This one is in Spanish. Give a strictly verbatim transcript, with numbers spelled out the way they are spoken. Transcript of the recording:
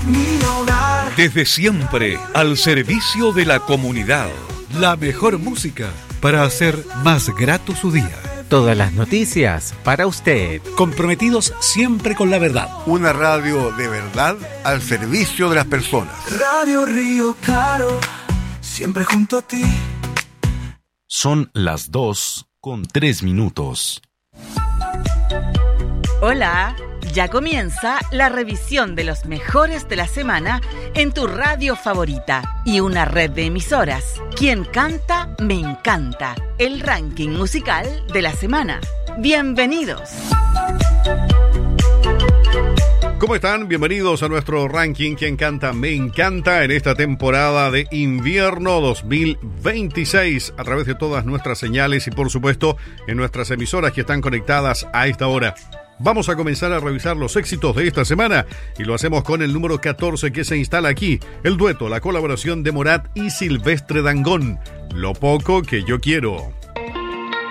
mi hogar. Desde siempre, al servicio de la comunidad. La mejor música para hacer más grato su día. Todas las noticias para usted. Comprometidos siempre con la verdad. Una radio de verdad al servicio de las personas. Radio Río Claro, siempre junto a ti. Son las dos con tres minutos. Hola, ya comienza la revisión de los mejores de la semana en tu radio favorita y una red de emisoras. Quien canta, me encanta. El ranking musical de la semana. Bienvenidos. ¿Cómo están? Bienvenidos a nuestro ranking Quien canta, me encanta en esta temporada de invierno dos mil veintiséis a través de todas nuestras señales y por supuesto en nuestras emisoras que están conectadas a esta hora. Vamos a comenzar a revisar los éxitos de esta semana y lo hacemos con el número catorce que se instala aquí, el dueto, la colaboración de Morat y Silvestre Dangond, Lo poco que yo quiero.